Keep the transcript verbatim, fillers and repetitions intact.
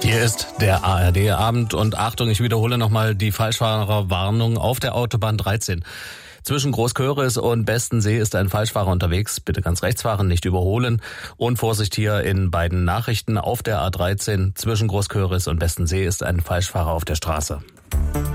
Hier ist der A R D-Abend und Achtung, ich wiederhole nochmal die Falschfahrerwarnung auf der Autobahn dreizehn. Zwischen Großköris und Bestensee ist ein Falschfahrer unterwegs. Bitte ganz rechts fahren, nicht überholen. Und Vorsicht hier in beiden Nachrichten. Auf der A dreizehn zwischen Großköris und Bestensee ist ein Falschfahrer auf der Straße.